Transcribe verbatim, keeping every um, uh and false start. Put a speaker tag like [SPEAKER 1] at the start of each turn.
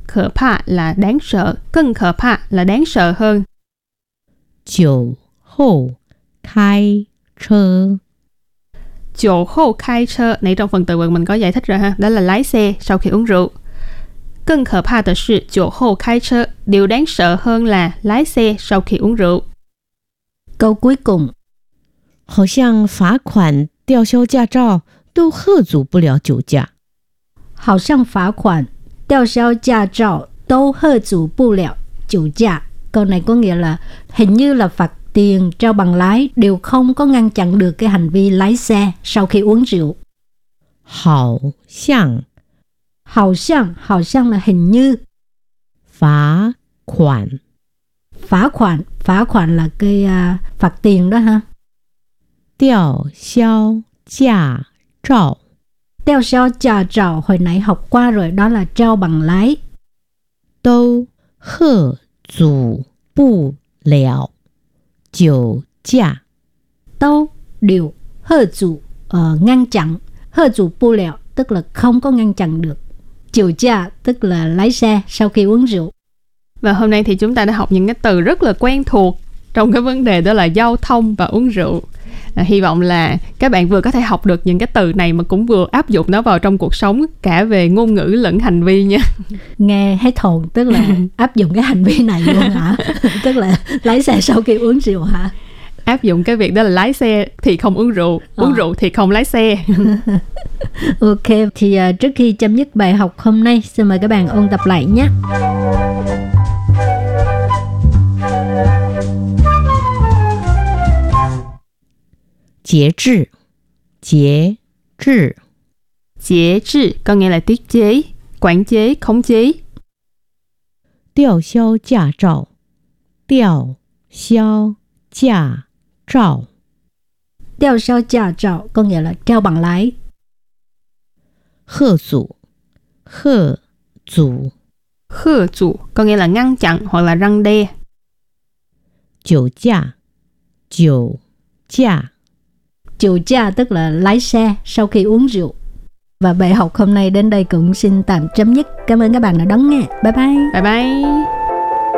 [SPEAKER 1] 可怕 là đáng sợ, cân khờ pa là đáng sợ hơn.
[SPEAKER 2] 酒后开车
[SPEAKER 1] 酒后khai车 nãy trong phần từ vựng mình có giải thích rồi ha, đó là lái xe sau khi uống rượu. Cân khờ pa là sự 酒后开车, điều đáng sợ hơn là lái xe sau khi uống rượu.
[SPEAKER 3] Câu cuối cùng.
[SPEAKER 2] 好像罚款吊销驾照都喝阻不了酒驾
[SPEAKER 3] 好像罚款吊销驾照都喝阻不了酒驾. Câu này có nghĩa là hình như là phạt tiền, trao bằng lái đều không có ngăn chặn được cái hành vi lái xe sau khi uống rượu.
[SPEAKER 2] 好像
[SPEAKER 3] 好像 好像là hình như.
[SPEAKER 2] 罚款
[SPEAKER 3] Phá khoản, phá khoản là cái uh, phạt tiền đó ha.
[SPEAKER 2] 吊销驾照
[SPEAKER 3] 吊销驾照hồi nãy học qua rồi, đó là trao bằng lái.
[SPEAKER 2] 都喝阻不了酒驾
[SPEAKER 3] Đâu đều hơ chủ uh, ngăn chặn, hơ chủ不了tức là không có ngăn chặn được,酒驾tức là lái xe sau khi uống rượu.
[SPEAKER 1] Và hôm nay thì chúng ta đã học những cái từ rất là quen thuộc trong cái vấn đề đó là giao thông và uống rượu. À, hy vọng là các bạn vừa có thể học được những cái từ này mà cũng vừa áp dụng nó vào trong cuộc sống, cả về ngôn ngữ lẫn hành vi nha.
[SPEAKER 3] Nghe hết hồn, tức là áp dụng cái hành vi này luôn hả? Tức là lái xe sau khi uống rượu hả?
[SPEAKER 1] Áp dụng cái việc đó là lái xe thì không uống rượu, uống à. rượu thì không lái xe.
[SPEAKER 3] Ok, thì uh, trước khi chấm dứt bài học hôm nay, xin mời các bạn ôn tập lại nhé.
[SPEAKER 2] Chế trị, chế trị.
[SPEAKER 1] Chế trị có nghĩa là tiết chế, quản chế, khống chế.
[SPEAKER 2] 吊销驾照,吊销驾照.
[SPEAKER 3] 吊销驾照có nghĩa là trao bằng lái.
[SPEAKER 2] Hơ阻, hơ阻.
[SPEAKER 1] Hơ阻có nghĩa là ngăn chặn hoặc là răn đe.
[SPEAKER 2] 酒驾,酒驾.
[SPEAKER 3] 酒驾tức là lái xe sau khi uống rượu. Và bài học hôm nay đến đây cũng xin tạm chấm dứt. Cảm ơn các bạn đã đón nghe. Bye bye.
[SPEAKER 1] Bye bye.